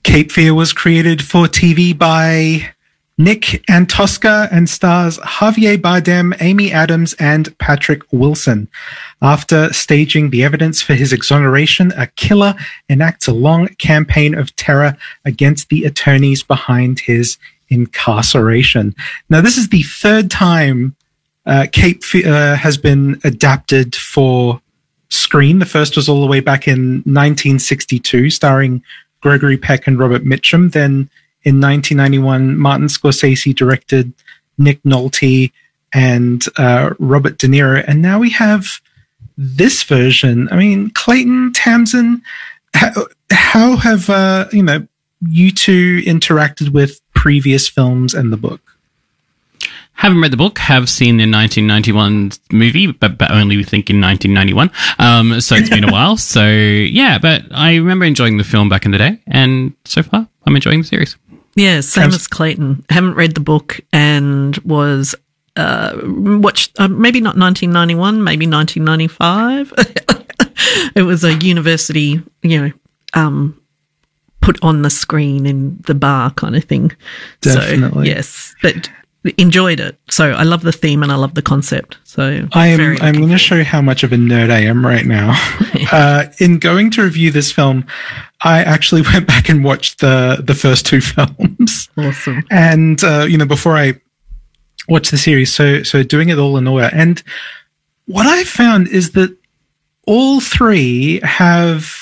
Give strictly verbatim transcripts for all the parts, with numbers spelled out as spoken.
Cape Fear was created for T V by Nick Antosca and stars Javier Bardem, Amy Adams, and Patrick Wilson. After staging the evidence for his exoneration, a killer enacts a long campaign of terror against the attorneys behind his incarceration. Now, this is the third time uh, Cape Fear uh, has been adapted for screen. The first was all the way back in nineteen sixty-two, starring Gregory Peck and Robert Mitchum. Then in nineteen ninety-one, Martin Scorsese directed Nick Nolte and uh, Robert De Niro. And now we have this version. I mean, Clayton, Tamsin, how, how have uh, you know you two interacted with previous films and the book? Haven't read the book, have seen the nineteen ninety-one movie, but, but only think in nineteen ninety-one. Um, so it's been a while. So yeah, but I remember enjoying the film back in the day, and so far I'm enjoying the series. Yeah, same as Clayton. Haven't read the book and was uh, watched, uh, maybe not nineteen ninety-one, maybe nineteen ninety-five. It was a university, you know, um, put on the screen in the bar kind of thing. Definitely. So, yes, but enjoyed it. So I love the theme and I love the concept. So I am I'm going to show how much of a nerd I am right now. uh, in going to review this film, I actually went back and watched the the first two films. Awesome. And uh, you know, before I watched the series, so so doing it all in order. And what I found is that all three have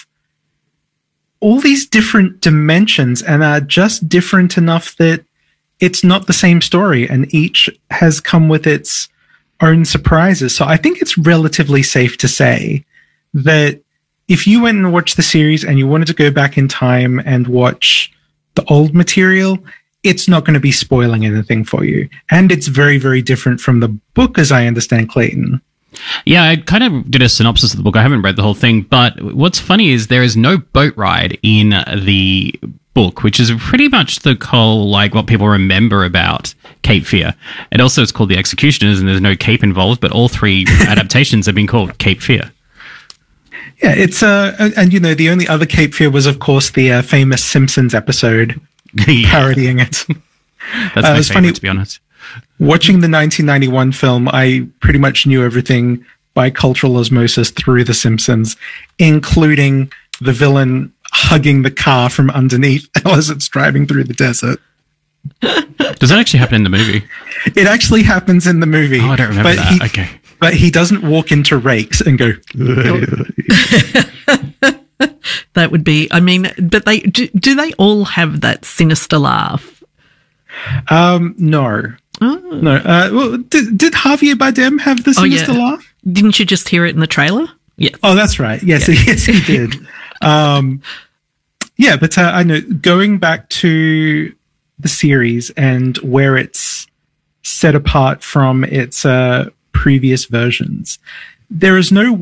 all these different dimensions and are just different enough that it's not the same story, and each has come with its own surprises. So I think it's relatively safe to say that if you went and watched the series and you wanted to go back in time and watch the old material, it's not going to be spoiling anything for you. And it's very, very different from the book, as I understand, Clayton. Yeah, I kind of did a synopsis of the book. I haven't read the whole thing, but what's funny is there is no boat ride in the book, which is pretty much the whole, like, what people remember about Cape Fear. And also it's called The Executioners, and there's no cape involved, but all three adaptations have been called Cape Fear. Yeah, it's uh, and, and you know, the only other Cape Fear was, of course, the uh, famous Simpsons episode Yeah. parodying it. That's Uh, my it's favorite, funny. to be honest. Watching the nineteen ninety-one film, I pretty much knew everything by cultural osmosis through The Simpsons, including the villain hugging the car from underneath as it's driving through the desert. Does that actually happen in the movie? It actually happens in the movie. Oh, I don't remember but that. He, okay. But he doesn't walk into rakes and go... That would be, I mean, but they do, do they all have that sinister laugh? Um, no. Oh. No. Uh, well, did, did Javier Bardem have the Oh, sinister yeah. laugh? Didn't you just hear it in the trailer? Yes. Oh, that's right. Yes, Yeah. yes, he did. um, yeah, but uh, I know, going back to the series and where it's set apart from its uh, previous versions, there is no